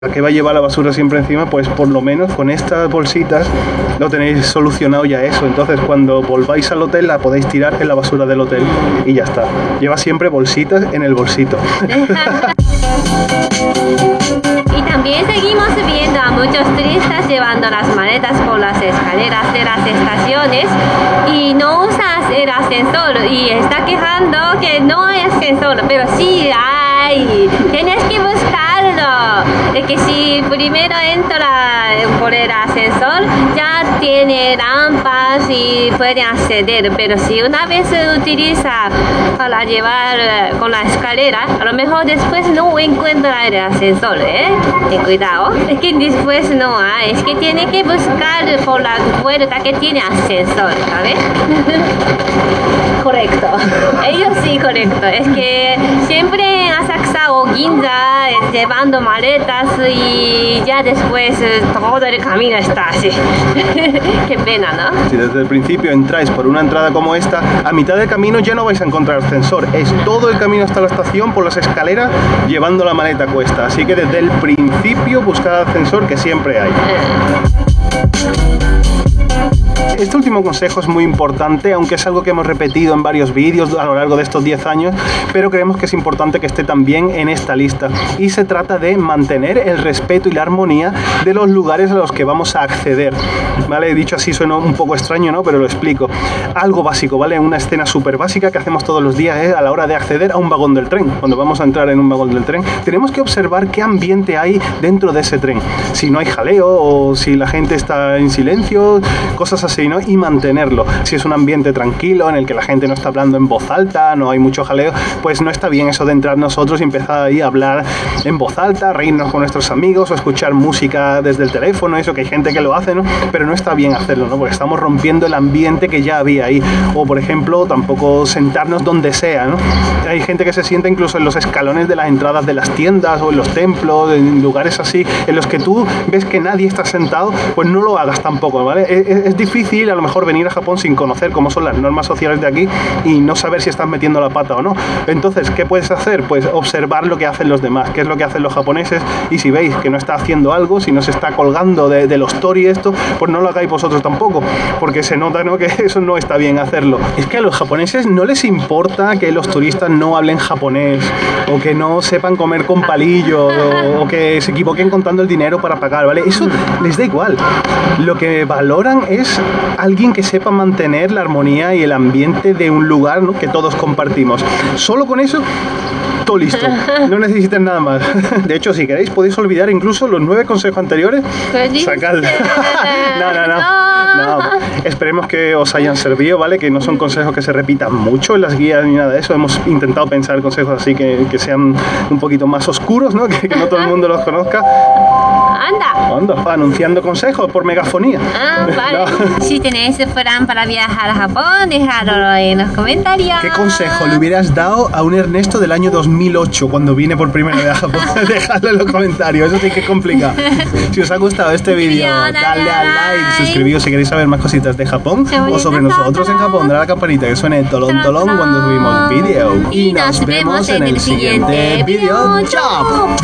que va a llevar la basura siempre encima, pues por lo menos con estas bolsitas lo tenéis solucionado ya eso. Entonces cuando volváis al hotel la podéis tirar en la basura del hotel y ya está. Lleva siempre bolsitas en el bolsito. Y también seguimos viendo a muchos turistas llevando las maletas por las escaleras de las estaciones y no usas el ascensor y está quejando que no hay ascensor, pero sí hay. Tienes que buscarlo. Es que si primero entra por el ascensor ya tiene rampas y puede acceder, pero si una vez se utiliza para llevar con la escalera, a lo mejor después no encuentra el ascensor, Ten cuidado, es que después no hay, es que tiene que buscar por la puerta que tiene ascensor, ¿sabes? Correcto, ellos sí, correcto, es que siempre en Asakusa o Ginza llevando maletas y ya después todo el camino está así. Qué pena, ¿no? Si desde el principio entráis por una entrada como esta, a mitad del camino ya no vais a encontrar ascensor. Es todo el camino hasta la estación por las escaleras llevando la maleta a cuesta. Así que desde el principio buscad ascensor, que siempre hay. Este último consejo es muy importante, aunque es algo que hemos repetido en varios vídeos a lo largo de estos 10 años, pero creemos que es importante que esté también en esta lista. Y se trata de mantener el respeto y la armonía de los lugares a los que vamos a acceder. ¿Vale? Dicho así suena un poco extraño, ¿no? Pero lo explico. Algo básico, ¿vale? Una escena súper básica que hacemos todos los días a la hora de acceder a un vagón del tren. Cuando vamos a entrar en un vagón del tren, tenemos que observar qué ambiente hay dentro de ese tren. Si no hay jaleo o si la gente está en silencio, cosas así, ¿no? Y mantenerlo. Si es un ambiente tranquilo en el que la gente no está hablando en voz alta, no hay mucho jaleo, pues no está bien eso de entrar nosotros y empezar ahí a hablar en voz alta, reírnos con nuestros amigos o escuchar música desde el teléfono, eso que hay gente que lo hace, ¿no? Pero no está bien hacerlo, ¿no? Porque estamos rompiendo el ambiente que ya había ahí. O por ejemplo, tampoco sentarnos donde sea, ¿no? Hay gente que se sienta incluso en los escalones de las entradas de las tiendas o en los templos, en lugares así en los que tú ves que nadie está sentado, pues no lo hagas tampoco, ¿vale? Es difícil a lo mejor venir a Japón sin conocer cómo son las normas sociales de aquí y no saber si estás metiendo la pata o no. Entonces, ¿qué puedes hacer? Pues observar lo que hacen los demás, qué es lo que hacen los japoneses, y si veis que no está haciendo algo, si no se está colgando de los tori esto, pues no lo hagáis vosotros tampoco, porque se nota, ¿no?, que eso no está bien hacerlo. Es que a los japoneses no les importa que los turistas no hablen japonés, o que no sepan comer con palillo, o que se equivoquen contando el dinero para pagar, ¿vale? Eso les da igual. Lo que valoran es alguien que sepa mantener la armonía y el ambiente de un lugar, ¿no?, que todos compartimos. Solo con eso, todo listo. No necesitan nada más. De hecho, si queréis, podéis olvidar incluso los 9 consejos anteriores. Sacad. No. Esperemos que os hayan servido, ¿vale? Que no son consejos que se repitan mucho en las guías ni nada de eso. Hemos intentado pensar consejos así que sean un poquito más oscuros, ¿no? Que no todo el mundo los conozca. Anda, anunciando consejos por megafonía. Vale. No. Si tenéis plan para viajar a Japón, dejadlo en los comentarios. ¿Qué consejo le hubieras dado a un Ernesto del año 2008 cuando vine por primera vez a Japón? Dejadlo en los comentarios, eso sí que es complicado. Si os ha gustado este vídeo, dale a like, suscribíos si queréis saber más cositas de Japón o sobre nosotros en Japón. Dale a la campanita que suene tolón cuando subimos vídeo. Y nos vemos en el siguiente vídeo. ¡Chao!